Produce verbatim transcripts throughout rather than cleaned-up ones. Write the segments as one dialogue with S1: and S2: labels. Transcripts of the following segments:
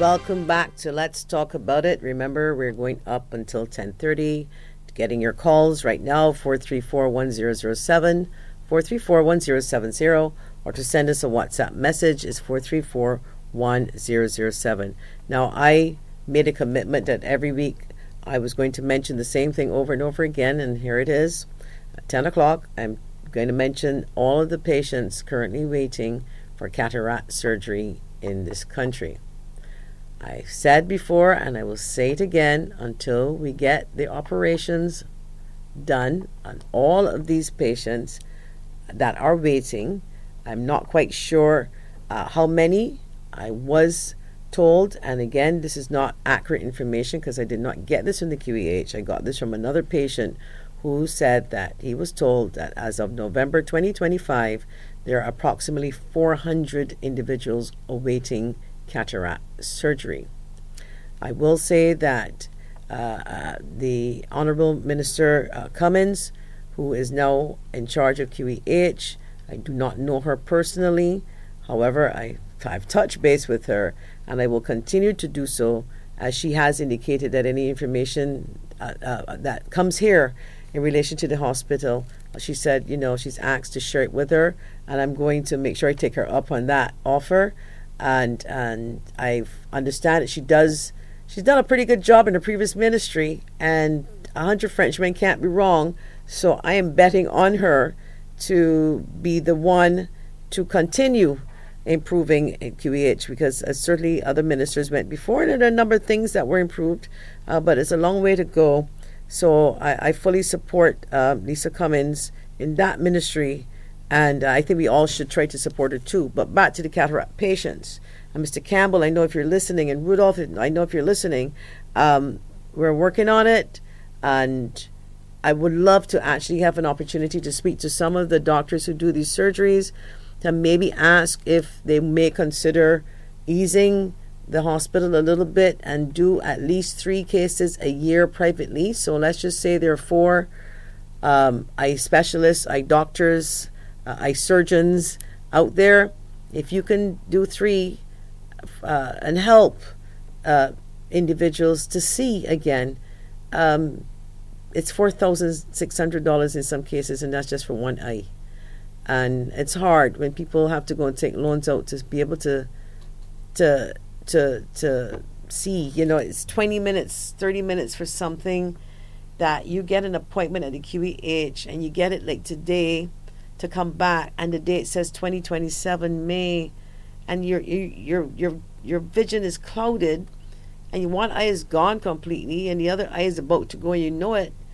S1: Welcome back to Let's Talk About It. Remember, we're going up until ten thirty. Getting your calls right now, four three four, one zero zero seven, four three four, one zero seven zero, or to send us a WhatsApp message is four three four, one zero zero seven. Now, I made a commitment that every week I was going to mention the same thing over and over again, and here it is. At ten o'clock, I'm going to mention all of the patients currently waiting for cataract surgery in this country. I've said before, and I will say it again, until we get the operations done on all of these patients that are waiting, I'm not quite sure uh, how many. I was told, and again, this is not accurate information because I did not get this from the Q E H. I got this from another patient who said that he was told that as of November twenty twenty-five, there are approximately four hundred individuals awaiting cataract surgery. I will say that uh, uh, the Honorable Minister uh, Cummins, who is now in charge of Q E H, I do not know her personally. However, I, I've touched base with her, and I will continue to do so, as she has indicated that any information uh, uh, that comes here in relation to the hospital, she said, you know, she's asked to share it with her, and I'm going to make sure I take her up on that offer. And and I understand that she does, she's done a pretty good job in her previous ministry, and a hundred Frenchmen can't be wrong. So I am betting on her to be the one to continue improving at Q E H, because uh, certainly other ministers went before, and there are a number of things that were improved, uh, but it's a long way to go. So I, I fully support uh, Lisa Cummins in that ministry, and I think we all should try to support her too. But back to the cataract patients. And Mister Campbell, I know if you're listening, and Rudolph, I know if you're listening, um, we're working on it, and I would love to actually have an opportunity to speak to some of the doctors who do these surgeries, to maybe ask if they may consider easing the hospital a little bit and do at least three cases a year privately. So let's just say there are four um, eye specialists, eye doctors, uh, eye surgeons out there. If you can do three uh, and help uh, individuals to see again, um, it's four thousand six hundred dollars in some cases, and that's just for one eye. And it's hard when people have to go and take loans out to be able to to to to see. You know, it's twenty minutes, thirty minutes for something that you get an appointment at the Q E H, and you get it like today to come back, and the date says twenty twenty-seven May, and your your your your vision is clouded, and one eye is gone completely, and the other eye is about to go, and you know it.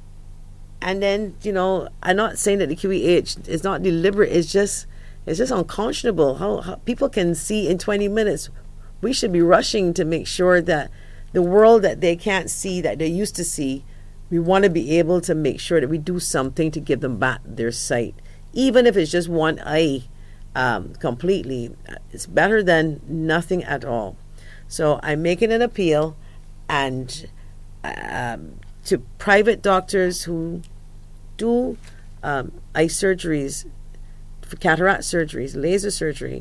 S1: And then, you know, I'm not saying that the Q E H is not deliberate. It's just, it's just unconscionable how, how people can see in twenty minutes. We should be rushing to make sure that the world that they can't see, that they used to see, we want to be able to make sure that we do something to give them back their sight, even if it's just one eye um, completely. It's better than nothing at all. So I'm making an appeal, and um, to private doctors who do um, eye surgeries, for cataract surgeries, laser surgery,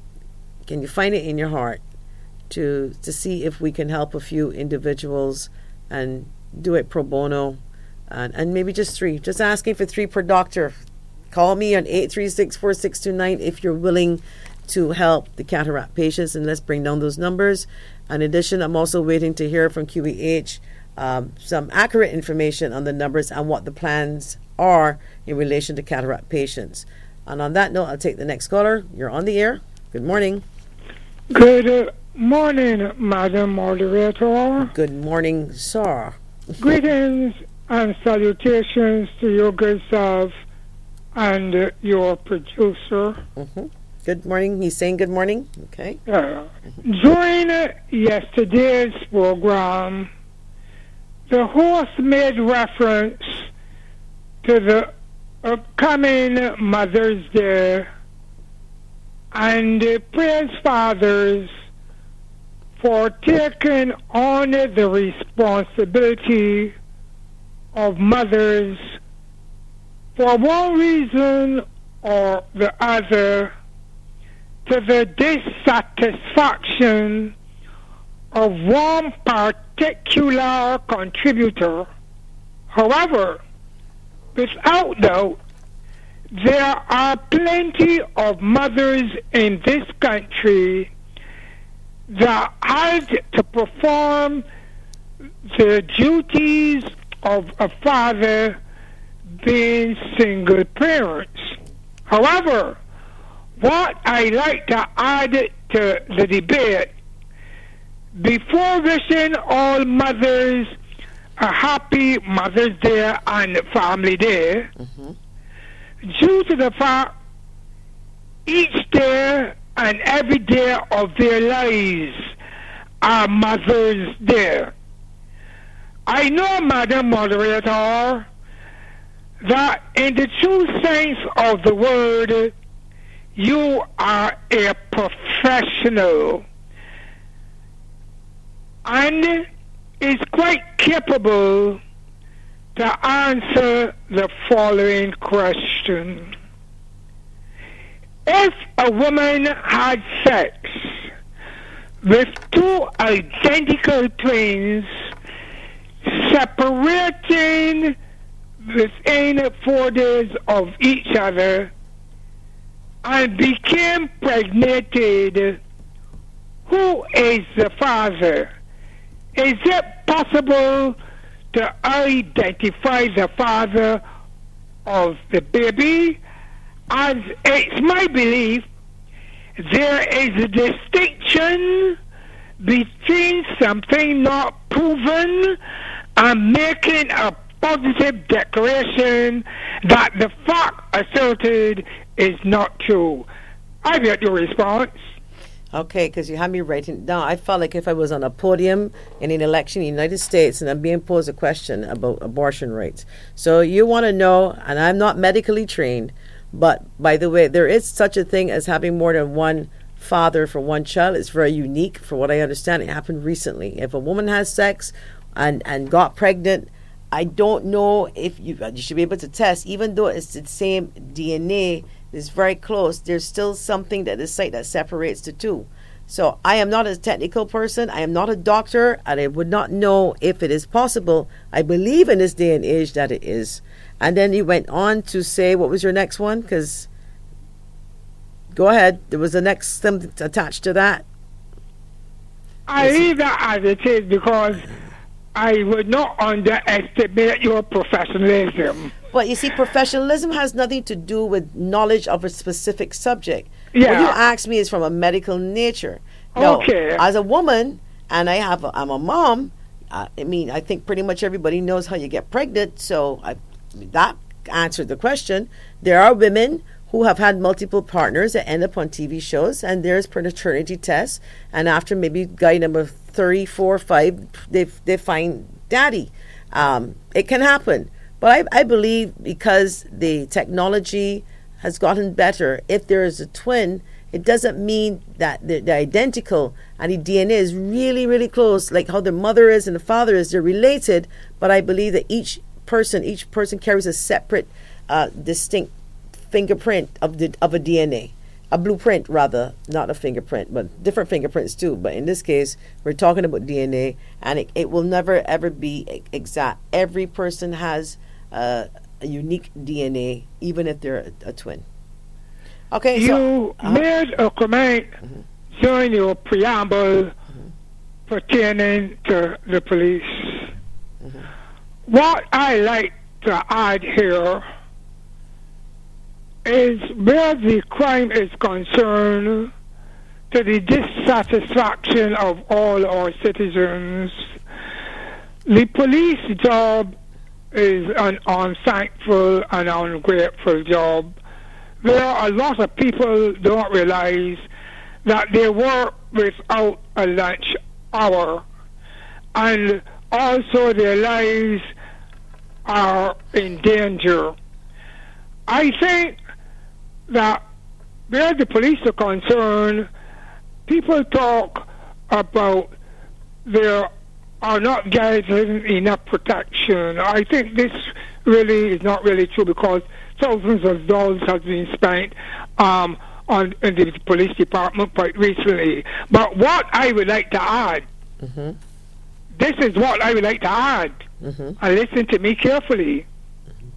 S1: can you find it in your heart to to see if we can help a few individuals and do it pro bono, and, and maybe just three, just asking for three per doctor. Call me on eight three six, four six two nine if you're willing to help the cataract patients, and let's bring down those numbers. In addition, I'm also waiting to hear from Q E H Um, some accurate information on the numbers and what the plans are in relation to cataract patients. And on that note, I'll take the next caller. You're on the air. Good morning.
S2: Good uh, morning, Madam Moderator.
S1: Good morning, sir.
S2: Greetings and salutations to your good self and uh, your producer.
S1: Mm-hmm. Good morning. He's saying good morning. Okay.
S2: Uh, during uh, yesterday's program, the host made reference to the upcoming Mother's Day and praised fathers for taking on the responsibility of mothers for one reason or the other, to the dissatisfaction of one particular contributor. However, without doubt, there are plenty of mothers in this country that had to perform the duties of a father being single parents. However, what I like to add to the debate, before wishing all mothers a happy Mother's Day and Family Day, mm-hmm. due to the fact each day and every day of their lives are Mother's Day, I know, Madam Moderator, that in the true sense of the word, you are a professional and is quite capable to answer the following question. If a woman had sex with two identical twins separating within four days of each other and became pregnated, who is the father? Is it possible to identify the father of the baby? As it's my belief, there is a distinction between something not proven and making a positive declaration that the fact asserted is not true. I've got your response.
S1: Okay, because you had me writing down. I felt like if I was on a podium in an election in the United States and I'm being posed a question about abortion rights. So you want to know, and I'm not medically trained, but by the way, there is such a thing as having more than one father for one child. It's very unique. For what I understand, it happened recently. If a woman has sex and, and got pregnant, I don't know if you, you should be able to test, even though it's the same D N A, it's very close, there's still something that is site that separates the two. So I am not a technical person, I am not a doctor, and I would not know if it is possible. I believe in this day and age that it is. And then you went on to say, what was your next one? Because, go ahead, there was a next something attached to that.
S2: I leave that as it is because I would not underestimate your professionalism.
S1: But you see, professionalism has nothing to do with knowledge of a specific subject.
S2: Yeah.
S1: What you ask me is from a medical nature. Now,
S2: okay.
S1: As a woman, and I have, a, I'm a mom. Uh, I mean, I think pretty much everybody knows how you get pregnant. So I, that answered the question. There are women who have had multiple partners that end up on T V shows, and there's paternity tests, and after maybe guy number three, four, five, they they find daddy. Um, it can happen, but I, I believe because the technology has gotten better, if there is a twin, it doesn't mean that they're, they're identical, and the D N A is really, really close, like how the mother is and the father is. They're related, but I believe that each person, each person carries a separate, uh, distinct fingerprint of the of a D N A, a blueprint rather, not a fingerprint, but different fingerprints too. But in this case, we're talking about D N A, and it, it will never ever be exact. Every person has uh, a unique D N A, even if they're a, a twin. Okay,
S2: you
S1: so uh,
S2: made a comment mm-hmm. during your preamble mm-hmm. pertaining to the police. Mm-hmm. What I like to add here is where the crime is concerned, to the dissatisfaction of all our citizens, the police job is an unthankful and ungrateful job. There are a lot of people don't realize that they work without a lunch hour, and also their lives are in danger. I think that where the police are concerned, people talk about there are not getting enough protection. I think this really is not really true, because thousands of dollars have been spent um, on in the police department quite recently. But what I would like to add
S1: Mm-hmm.
S2: This is what I would like to add. Mm-hmm. And listen to me carefully. Mm-hmm.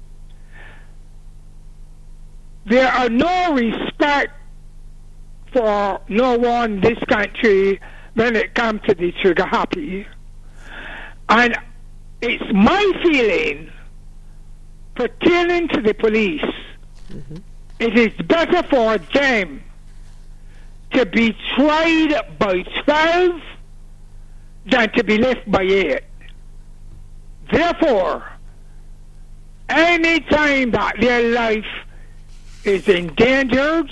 S2: There are no respect for no one in this country when it comes to the trigger happy. And it's my feeling pertaining to the police, mm-hmm. it is better for them to be tried by twelve than to be left by eight. Therefore, any time that their life is endangered,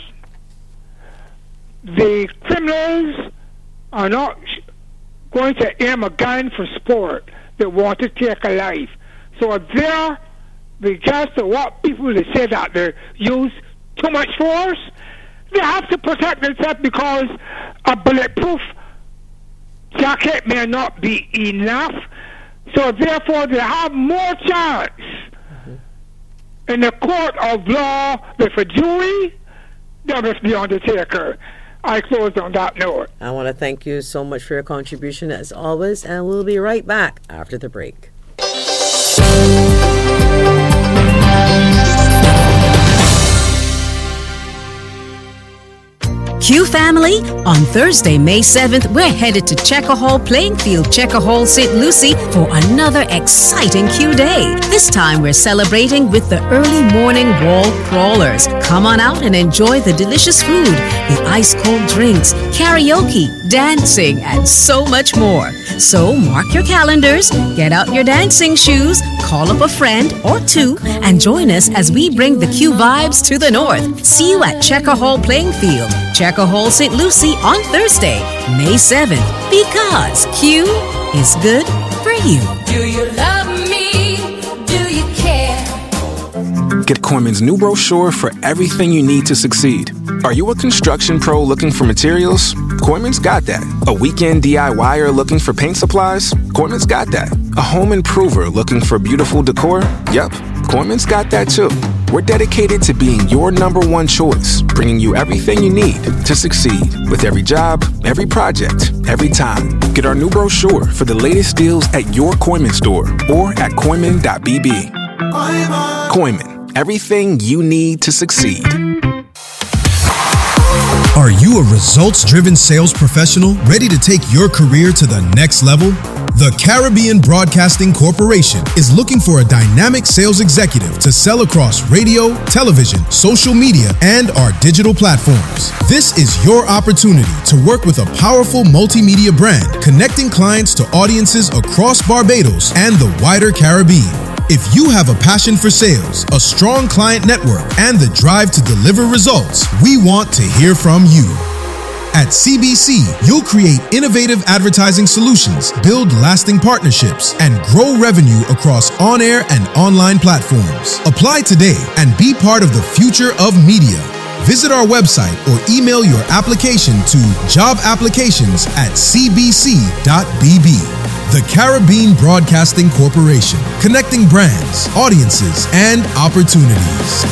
S2: the criminals are not going to aim a gun for sport. They want to take a life. So if they're, because of what people say that they use too much force, they have to protect themselves because a bulletproof jacket may not be enough. So therefore they have more chance mm-hmm. in the court of law with a jury than with the undertaker. I close on that note.
S1: I want to thank you so much for your contribution as always, and we'll be right back after the break.
S3: Q family, on Thursday, May seventh, we're headed to Checker Hall Playing Field, Checker Hall, Saint Lucie for another exciting Q day. This time we're celebrating with the early morning wall crawlers. Come on out and enjoy the delicious food, the ice cold drinks, karaoke, dancing, and so much more. So mark your calendars, get out your dancing shoes, call up a friend or two, and join us as we bring the Q vibes to the north. See you at Checker Hall Playing Field, Checker Hall, Saint Lucie on Thursday, May seventh, because Q is good for you.
S4: Do you love me? Do you care?
S5: Get Coleman's new brochure for everything you need to succeed. Are you a construction pro looking for materials? Coleman's got that. A weekend DIYer looking for paint supplies? Coleman's got that. A home improver looking for beautiful decor? Yep, Coleman's got that too. We're dedicated to being your number one choice, bringing you everything you need to succeed with every job, every project, every time. Get our new brochure for the latest deals at your Coleman store or at Coleman dot b b. Coleman, everything you need to succeed.
S6: Are you a results-driven sales professional ready to take your career to the next level? The Caribbean Broadcasting Corporation is looking for a dynamic sales executive to sell across radio, television, social media, and our digital platforms. This is your opportunity to work with a powerful multimedia brand, connecting clients to audiences across Barbados and the wider Caribbean. If you have a passion for sales, a strong client network, and the drive to deliver results, we want to hear from you. At C B C, you'll create innovative advertising solutions, build lasting partnerships, and grow revenue across on-air and online platforms. Apply today and be part of the future of media. Visit our website or email your application to job applications at c b c dot b b. The Caribbean Broadcasting Corporation, connecting brands, audiences, and opportunities.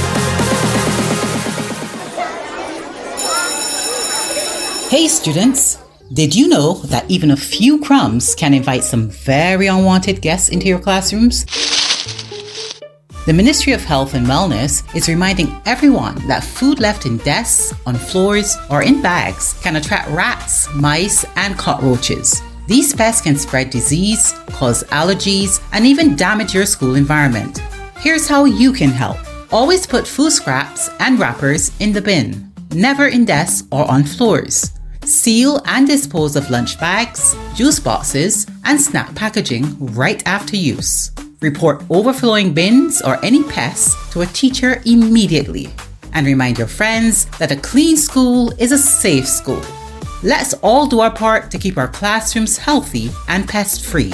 S7: Hey students, did you know that even a few crumbs can invite some very unwanted guests into your classrooms? The Ministry of Health and Wellness is reminding everyone that food left in desks, on floors, or in bags can attract rats, mice, and cockroaches. These pests can spread disease, cause allergies, and even damage your school environment. Here's how you can help. Always put food scraps and wrappers in the bin, never in desks or on floors. Seal and dispose of lunch bags, juice boxes, and snack packaging right after use. Report overflowing bins or any pests to a teacher immediately. And remind your friends that a clean school is a safe school. Let's all do our part to keep our classrooms healthy and pest-free.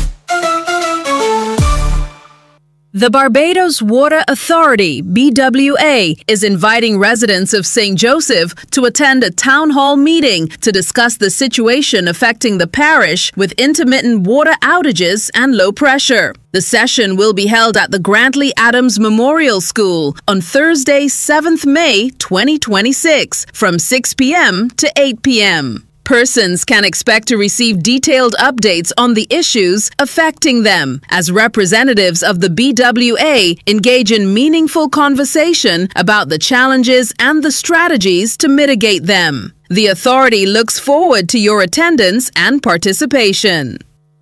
S3: The Barbados Water Authority, B W A, is inviting residents of Saint Joseph to attend a town hall meeting to discuss the situation affecting the parish with intermittent water outages and low pressure. The session will be held at the Grantley Adams Memorial School on Thursday, seventh of May, twenty twenty-six, from six p.m. to eight p.m. Persons can expect to receive detailed updates on the issues affecting them as representatives of the B W A engage in meaningful conversation about the challenges and the strategies to mitigate them. The authority looks forward to your attendance and participation.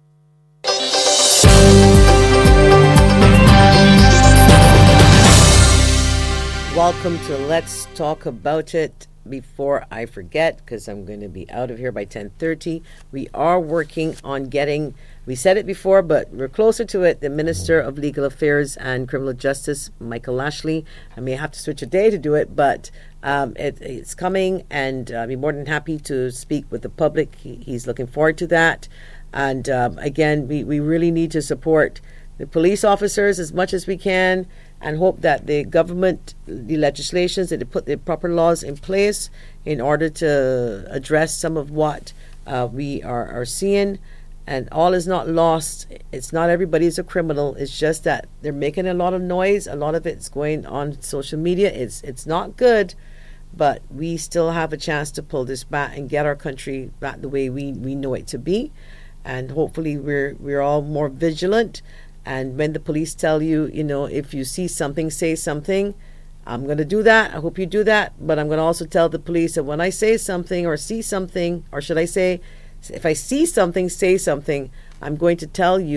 S1: Welcome to Let's Talk About It. Before I forget, because I'm going to be out of here by ten thirty, we are working on getting, we said it before, but we're closer to it, the Minister of Legal Affairs and Criminal Justice, Michael Lashley. I may have to switch a day to do it, but um, it, it's coming, and uh, I'll be more than happy to speak with the public. He, he's looking forward to that. And um, again, we, we really need to support the police officers as much as we can, and hope that the government, the legislations, that they put the proper laws in place in order to address some of what uh, we are, are seeing. And all is not lost. It's not everybody's a criminal. It's just that they're making a lot of noise. A lot of it's going on social media. It's it's not good, but we still have a chance to pull this back and get our country back the way we, we know it to be. And hopefully we're we're all more vigilant. And when the police tell you, you know, if you see something, say something, I'm going to do that. I hope you do that. But I'm going to also tell the police that when I say something or see something, or should I say, if I see something, say something, I'm going to tell you